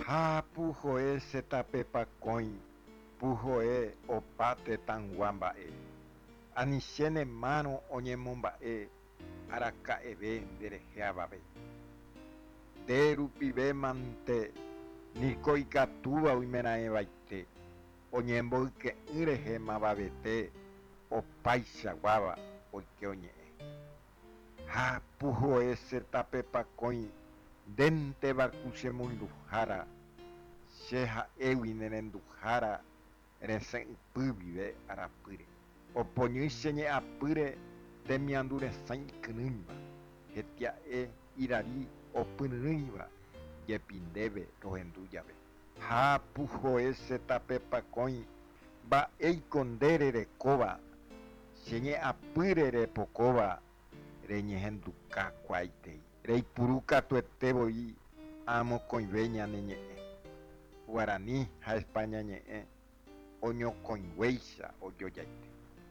Ha pujoe setapepakõi, pujoe opáte tanguamba'e. Aniséne márõ oñemomba'e araka'eve nderehe avave. Nderupivémante niko ikatúva oimeraẽvaite oñemboyke'ỹ rehe mavavete opaichaguáva oike oñe'ẽ. Ha pujoe tapepakõi ndéntevaku chemondúhára che ha'égui nerenduhára resẽ'ypývive arapýre. Opoñy che ñe'apýre temiandu resãi ikyrỹiva hetia'e irarí opyrỹiva jepindéve rohendu jave. Ha pujoe tapepakõi mba'éiko nde rerekóva che ñe'apýre repokóva reñehendukakuaaitei. Reipurukatuetevoi amokõive ñane ñe'ẽ. Guarani ha España ñe'ẽ oñokõiguéicha ojojaite.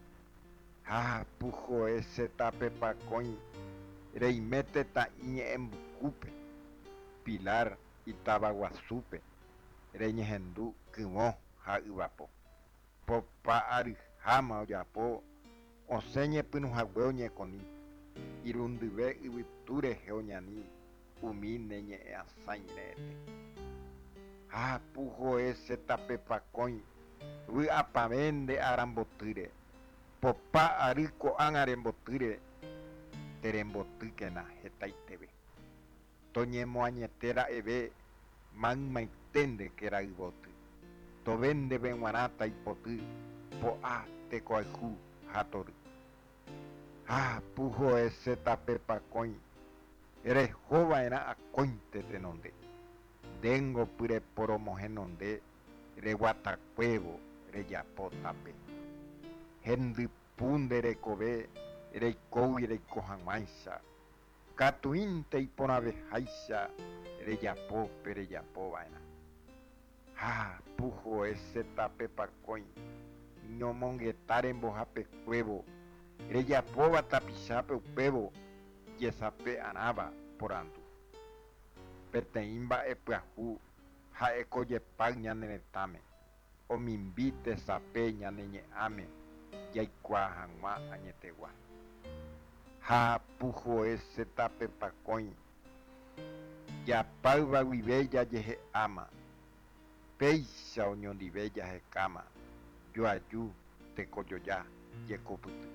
Ha pujoe tapepakõi reime tetã'i ñe'ẽmbukúpe Pilar Itavaguasúpe reñehendu kyvõ ha yvapo. Popa aryháma ojapo osẽ ñepyrũhague oñekõi irundyve yvytu rehe oñani umi ne ñe'ẽ asãi re'ẽte. Ha pujoe tapepakõi vy'apave nde arambotýre. Popa ary ko'ág̃a rembotýre terembotýkena hetaiteve. Toñemoañetéra'eve maymaite kerayvoty. Tovéndeve g̃uarã taipoty po'a tekoayhu ha tory. Ha pujoe tapepakõi rehóva'erã akóinte tenonde. Ndéngopy reporomohenonde reguatakuévo rejapo tape. Hendypu nderekove reikógui reiko hag̃uáicha. Katuínte iporãveháicha rejapópe rejapova'erã. Ha pujoe tapepakõi ñomongeta rembohapekuévo rejapóva tapichápe upévo jesape'arãva porandu. Peteĩ mba'epyahu ha'ekojepáy ñane retãme. Omimbi tesape ñane ñe'ãme jaikuaa hag̃ua añetegua. Ha pujoe tapepakõi japáyva guive jajehe'áma. Péicha oñondive jahekáma joaju tekojoja jekopyty.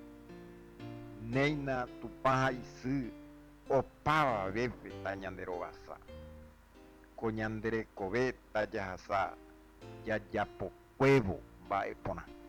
Néina Tupã ha isy opavavépe tañanderovasa. Ko ñanderekove tajahasa jajapokuévo mba'e porã.